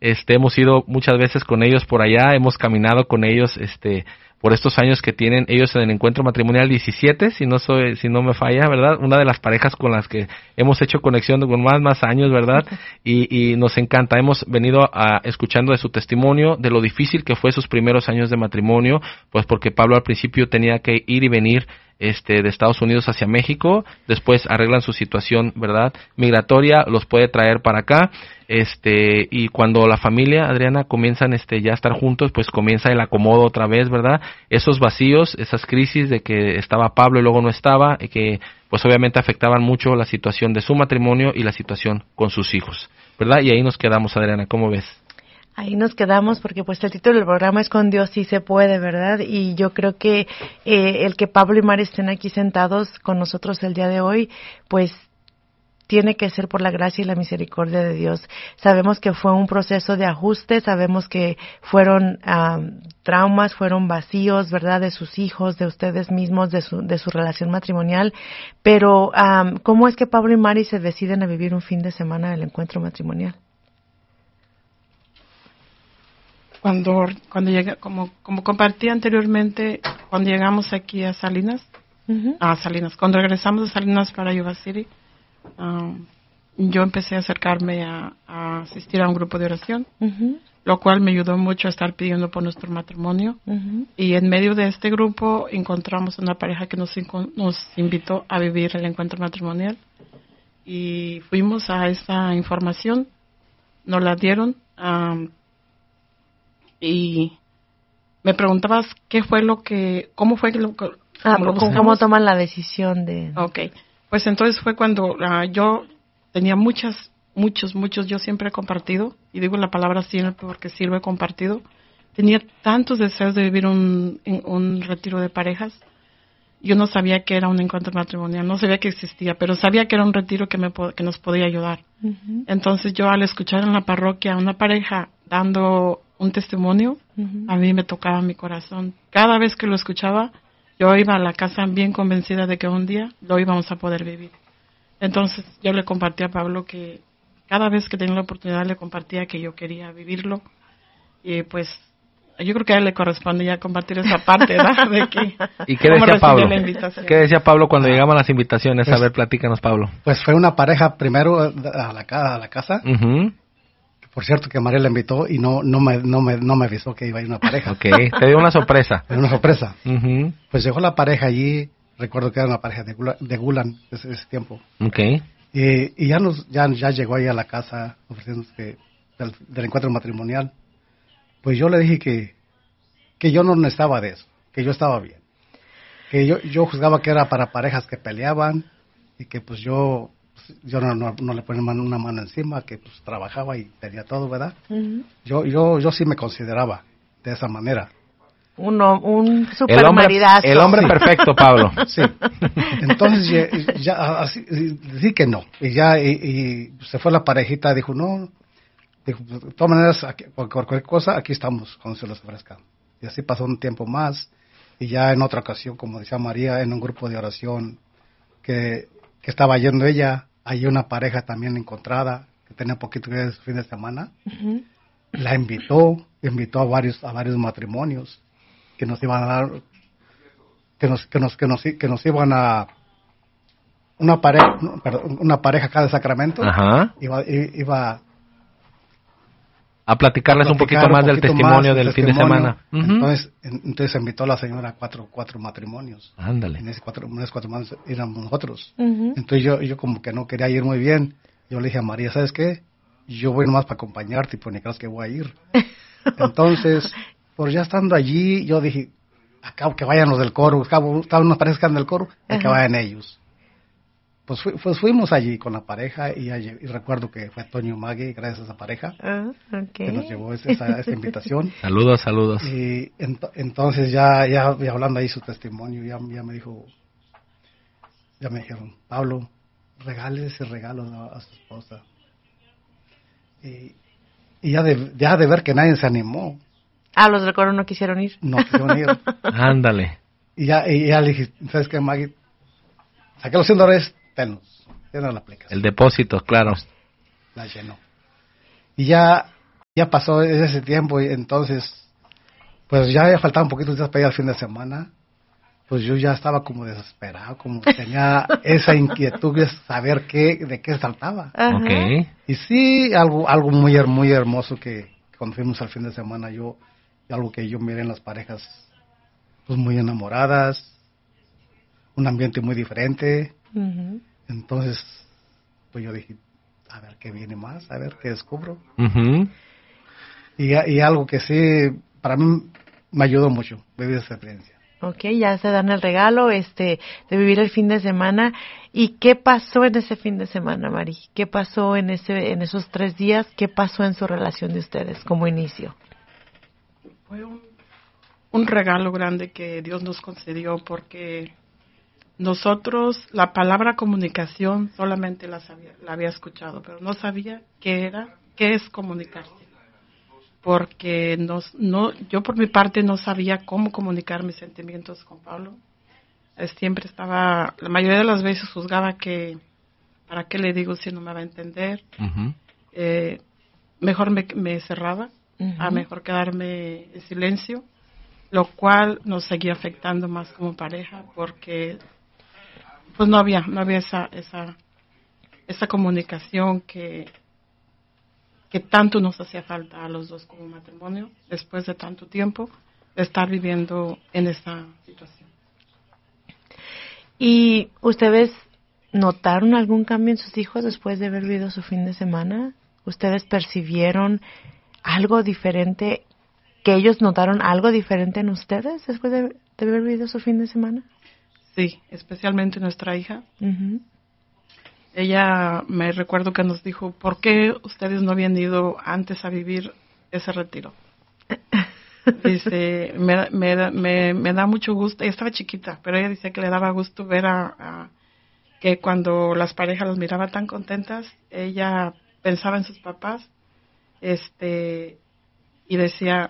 hemos ido muchas veces con ellos por allá, hemos caminado con ellos, por estos años que tienen ellos en el encuentro matrimonial 17, si no me falla, ¿verdad? Una de las parejas con las que hemos hecho conexión con más años, ¿verdad? Y nos encanta, hemos venido escuchando de su testimonio, de lo difícil que fue sus primeros años de matrimonio, pues porque Pablo al principio tenía que ir y venir de Estados Unidos hacia México, después arreglan su situación, ¿verdad? Migratoria, los puede traer para acá, y cuando la familia, Adriana, comienzan ya a estar juntos, pues comienza el acomodo otra vez, ¿verdad? Esos vacíos, esas crisis de que estaba Pablo y luego no estaba, y que pues obviamente afectaban mucho la situación de su matrimonio y la situación con sus hijos, ¿verdad? Y ahí nos quedamos, Adriana, ¿cómo ves? Ahí nos quedamos porque pues el título del programa es Con Dios sí se puede, ¿verdad? Y yo creo que el que Pablo y Mari estén aquí sentados con nosotros el día de hoy, pues tiene que ser por la gracia y la misericordia de Dios. Sabemos que fue un proceso de ajuste, sabemos que fueron traumas, fueron vacíos, ¿verdad? De sus hijos, de ustedes mismos, de su relación matrimonial. Pero, ¿cómo es que Pablo y Mari se deciden a vivir un fin de semana del encuentro matrimonial? Cuando llegué, como compartí anteriormente, cuando llegamos aquí a Salinas, cuando regresamos a Salinas para Yuba City, yo empecé a acercarme a asistir a un grupo de oración, lo cual me ayudó mucho a estar pidiendo por nuestro matrimonio. Y en medio de este grupo encontramos una pareja que nos invitó a vivir el encuentro matrimonial. Y fuimos a esa información, nos la dieron, y me preguntabas cómo fue ¿Cómo toman la decisión de...? Okay. Pues entonces fue cuando yo tenía muchos, yo siempre he compartido, y digo la palabra siempre porque sirve compartido, tenía tantos deseos de vivir un retiro de parejas. Yo no sabía que era un encuentro matrimonial, no sabía que existía, pero sabía que era un retiro que nos podía ayudar. Entonces yo al escuchar en la parroquia a una pareja dando un testimonio, a mí me tocaba mi corazón. Cada vez que lo escuchaba, yo iba a la casa bien convencida de que un día lo íbamos a poder vivir. Entonces yo le compartí a Pablo que cada vez que tenía la oportunidad le compartía que yo quería vivirlo. Y pues yo creo que a él le corresponde ya compartir esa parte, ¿verdad? De que, ¿y qué decía Pablo? ¿Qué decía Pablo cuando llegaban las invitaciones? Pues, a ver, platícanos, Pablo. Pues fue una pareja primero a la casa. Por cierto que María la invitó y no me avisó que iba a ir una pareja. Okay, te dio una sorpresa. Una sorpresa. Pues llegó la pareja allí, recuerdo que era una pareja de Gulan ese tiempo. Okay. Y ya llegó ahí a la casa ofreciéndonos del encuentro matrimonial. Pues yo le dije que yo no necesitaba de eso, que yo estaba bien. Que yo juzgaba que era para parejas que peleaban y que pues yo no le ponía una mano encima, que pues trabajaba y tenía todo, ¿verdad? Yo sí me consideraba de esa manera. Un supermaridazo. El hombre perfecto, Pablo. Sí. Entonces ya así, sí que no. Y se fue la parejita, dijo, no. Dijo, de todas maneras, por cualquier cosa, aquí estamos cuando se los ofrezcan. Y así pasó un tiempo más. Y ya en otra ocasión, como decía María, en un grupo de oración que estaba yendo ella, hay una pareja también encontrada, que tenía poquito que su fin de semana. La invitó a varios matrimonios que nos iban a dar, que nos iban a una pareja acá de Sacramento. Iba a platicarles un poquito más del testimonio del fin de semana. Entonces invitó a la señora a cuatro matrimonios. Ándale. En esos cuatro matrimonios éramos nosotros. Entonces yo como que no quería ir muy bien. Yo le dije a María, ¿sabes qué? Yo voy nomás para acompañarte y pues ni creas que voy a ir. Entonces, pues ya estando allí, yo dije, acabo que vayan los del coro. Estaban unas parejas que eran del coro, que vayan ellos. Pues fuimos allí con la pareja y recuerdo que fue Toño Magui, gracias a esa pareja, que nos llevó esa invitación. Saludos. Y entonces ya hablando ahí su testimonio, ya me dijeron, Pablo, regale ese regalo a su esposa. Y ya de ver que nadie se animó. Los del coro no quisieron ir. No quisieron ir. Ándale. Y ya le dije, ¿sabes qué, Magui? Saqué los $100, tenos la aplicación. El depósito, claro. La llenó. Y ya ya pasó ese tiempo y entonces, pues ya faltaba un poquito días para ir al fin de semana. Pues yo ya estaba como desesperado, como tenía esa inquietud de saber de qué se trataba. Ajá. Ok. Y sí, algo muy hermoso que cuando fuimos al fin de semana, algo que yo miré en las parejas, pues muy enamoradas, un ambiente muy diferente. Ujú. Entonces, pues yo dije, a ver qué viene más, a ver qué descubro. Ujú. Y algo que sí, para mí me ayudó mucho, vivir esa experiencia. Ok, ya se dan el regalo, de vivir el fin de semana. ¿Y qué pasó en ese fin de semana, Mari? ¿Qué pasó en esos 3 días? ¿Qué pasó en su relación de ustedes como inicio? Fue un regalo grande que Dios nos concedió porque nosotros la palabra comunicación solamente la había escuchado, pero no sabía qué es comunicarse. Porque yo por mi parte no sabía cómo comunicar mis sentimientos con Pablo. Siempre la mayoría de las veces juzgaba que, ¿para qué le digo si no me va a entender? Ujú. Mejor me cerraba, a Ujú. mejor quedarme en silencio, lo cual nos seguía afectando más como pareja porque pues no había esa comunicación que tanto nos hacía falta a los dos como matrimonio después de tanto tiempo de estar viviendo en esta situación. ¿Y ustedes notaron algún cambio en sus hijos después de haber vivido su fin de semana? ¿Ustedes percibieron algo diferente, que ellos notaron algo diferente en ustedes después de haber vivido su fin de semana? Sí, especialmente nuestra hija. Uh-huh. Ella me recuerdo que nos dijo, ¿por qué ustedes no habían ido antes a vivir ese retiro? Dice, me da mucho gusto. Ella estaba chiquita, pero ella decía que le daba gusto ver que cuando las parejas las miraba tan contentas, ella pensaba en sus papás, y decía,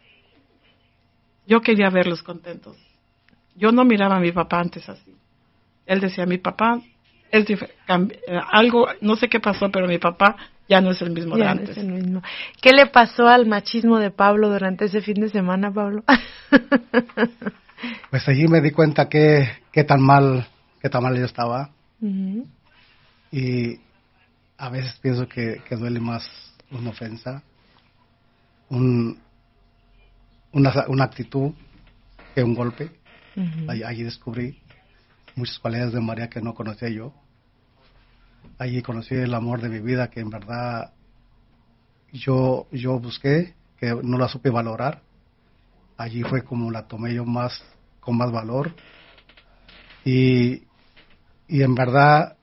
yo quería verlos contentos. Yo no miraba a mi papá antes así. Él decía, mi papá es algo, no sé qué pasó, pero mi papá ya no es el mismo de Ya no antes. es el mismo. ¿Qué le pasó al machismo de Pablo durante ese fin de semana, Pablo? Pues allí me di cuenta qué tan mal yo estaba. Uh-huh. Y a veces pienso que duele más una ofensa, una actitud que un golpe. Uh-huh. Allí descubrí muchas cualidades de María que no conocía yo. Allí conocí el amor de mi vida que en verdad yo busqué, que no la supe valorar. Allí fue como la tomé yo con más valor. Y en verdad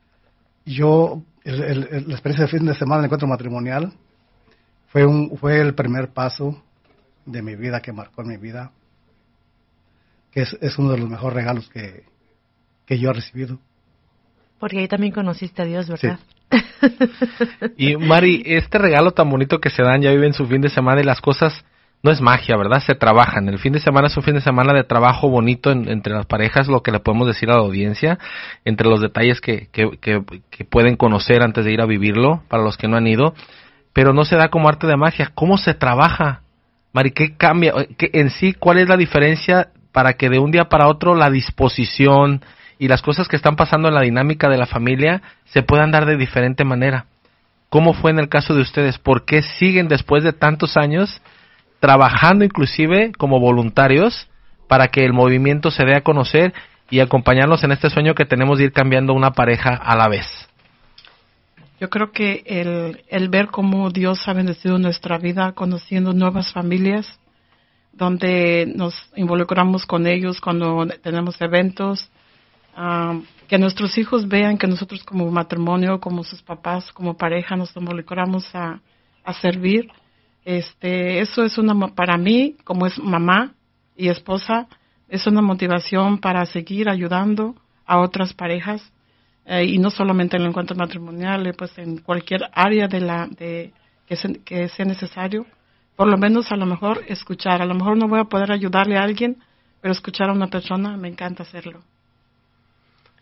la experiencia de fin de semana del encuentro matrimonial fue el primer paso de mi vida, que marcó en mi vida, que es uno de los mejores regalos que yo he recibido. Porque ahí también conociste a Dios, ¿verdad? Sí. Y Mari, este regalo tan bonito que se dan, ya viven su fin de semana y las cosas no es magia, ¿verdad? Se trabajan. El fin de semana es un fin de semana de trabajo bonito entre las parejas, lo que le podemos decir a la audiencia, entre los detalles que pueden conocer antes de ir a vivirlo, para los que no han ido, pero no se da como arte de magia. ¿Cómo se trabaja? Mari, ¿qué cambia? En sí, ¿cuál es la diferencia para que de un día para otro la disposición y las cosas que están pasando en la dinámica de la familia se puedan dar de diferente manera? ¿Cómo fue en el caso de ustedes? ¿Por qué siguen después de tantos años trabajando inclusive como voluntarios para que el movimiento se dé a conocer y acompañarnos en este sueño que tenemos de ir cambiando una pareja a la vez? Yo creo que el ver cómo Dios ha bendecido nuestra vida, conociendo nuevas familias, donde nos involucramos con ellos cuando tenemos eventos, que nuestros hijos vean que nosotros como matrimonio, como sus papás, como pareja, nos involucramos a servir. Eso es para mí, como es mamá y esposa, es una motivación para seguir ayudando a otras parejas, y no solamente en el encuentro matrimonial, pues en cualquier área que sea necesario. Por lo menos a lo mejor escuchar. A lo mejor no voy a poder ayudarle a alguien, pero escuchar a una persona me encanta hacerlo.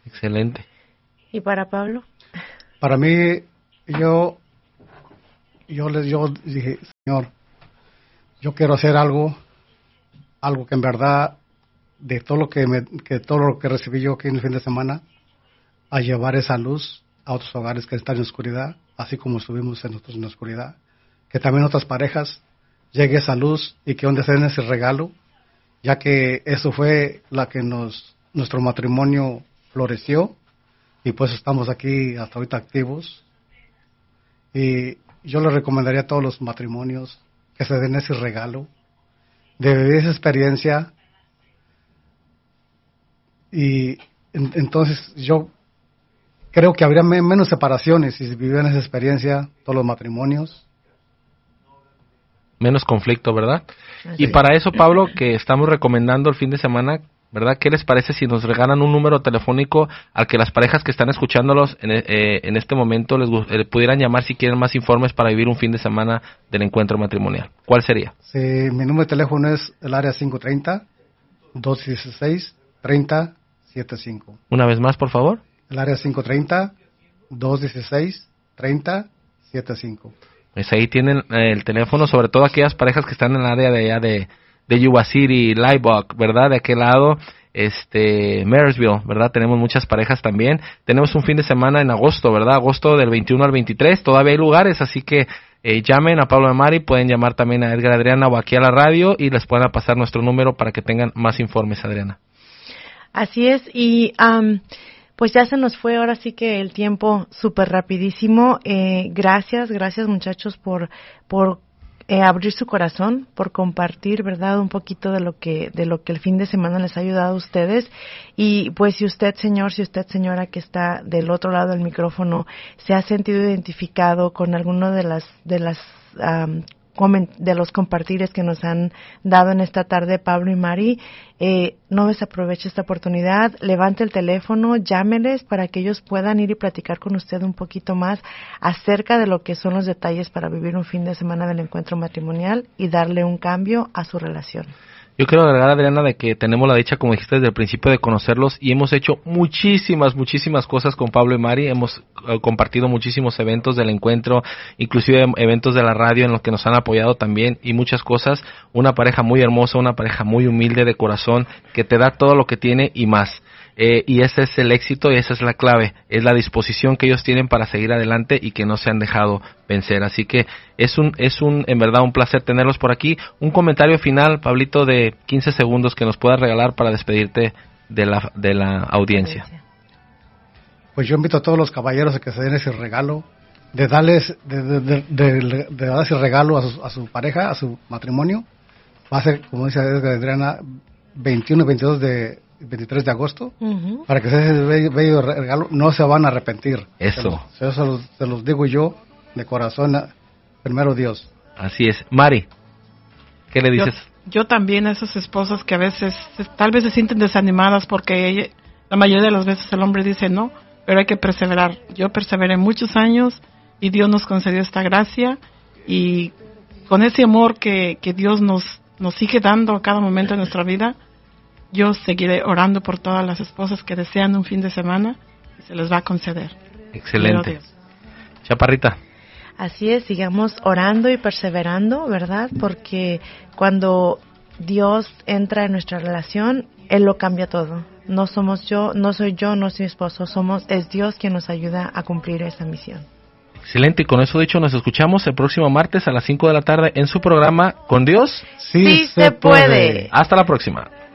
Excelente. ¿Y para Pablo? Para mí, yo yo dije, Señor, yo quiero hacer algo que en verdad, de todo lo todo lo que recibí yo aquí en el fin de semana, a llevar esa luz a otros hogares que están en oscuridad, así como estuvimos nosotros en la oscuridad, que también otras parejas llegue esa luz y que donde se den ese regalo, ya que eso fue la que nuestro matrimonio floreció, y pues estamos aquí hasta ahorita activos. Y yo le recomendaría a todos los matrimonios que se den ese regalo, de vivir esa experiencia. Y entonces yo creo que habría menos separaciones si vivieran esa experiencia todos los matrimonios. Menos conflicto, ¿verdad? Así. Y para eso, Pablo, que estamos recomendando el fin de semana, ¿verdad? ¿Qué les parece si nos regalan un número telefónico al que las parejas que están escuchándolos en este momento les pudieran llamar si quieren más informes para vivir un fin de semana del encuentro matrimonial? ¿Cuál sería? Sí, mi número de teléfono es el área 530-216-3075. Una vez más, por favor. El área 530-216-3075. Pues ahí tienen el teléfono, sobre todo aquellas parejas que están en el área de allá de Yuba City, Liveoak, ¿verdad? De aquel lado, Marysville, ¿verdad? Tenemos muchas parejas también. Tenemos un fin de semana en agosto, ¿verdad? Agosto del 21 al 23, todavía hay lugares, así que llamen a Pablo y Mari, pueden llamar también a Edgar Adriana o aquí a la radio y les pueden pasar nuestro número para que tengan más informes, Adriana. Así es, y pues ya se nos fue ahora sí que el tiempo súper rapidísimo. Gracias muchachos por abrir su corazón, por compartir, ¿verdad? Un poquito de lo que el fin de semana les ha ayudado a ustedes. Y pues si usted, señor, si usted, señora, que está del otro lado del micrófono, se ha sentido identificado con alguno de los compartires que nos han dado en esta tarde Pablo y Mari, no desaproveche esta oportunidad, levante el teléfono, llámeles para que ellos puedan ir y platicar con usted un poquito más acerca de lo que son los detalles para vivir un fin de semana del encuentro matrimonial y darle un cambio a su relación. Yo quiero agregar, Adriana, de que tenemos la dicha, como dijiste desde el principio, de conocerlos y hemos hecho muchísimas cosas con Pablo y Mari. Hemos compartido muchísimos eventos del encuentro, inclusive eventos de la radio en los que nos han apoyado también y muchas cosas. Una pareja muy hermosa, una pareja muy humilde de corazón que te da todo lo que tiene y más. Y ese es el éxito y esa es la clave, es la disposición que ellos tienen para seguir adelante y que no se han dejado vencer. Así que es en verdad un placer tenerlos por aquí. Un comentario final, Pablito, de 15 segundos que nos puedas regalar para despedirte de la audiencia. Pues yo invito a todos los caballeros a que se den ese regalo, de darles de dar ese regalo a su pareja, a su matrimonio. Va a ser, como dice Adriana, 21 y 23 de agosto, para que se den ese bello regalo, no se van a arrepentir. Eso. Se los digo yo de corazón, primero Dios. Así es. Mari, ¿qué le dices? Yo también a esas esposas que a veces, tal vez se sienten desanimadas porque la mayoría de las veces el hombre dice no, pero hay que perseverar. Yo perseveré muchos años y Dios nos concedió esta gracia y con ese amor que Dios nos sigue dando a cada momento de nuestra vida, yo seguiré orando por todas las esposas que desean un fin de semana y se les va a conceder. Excelente. Chaparrita. Así es, sigamos orando y perseverando, ¿verdad? Porque cuando Dios entra en nuestra relación, Él lo cambia todo. No somos yo, no soy yo, no soy mi esposo, es Dios quien nos ayuda a cumplir esa misión. Excelente, y con eso dicho, nos escuchamos el próximo martes a las 5 de la tarde en su programa Con Dios Sí se puede. Hasta la próxima.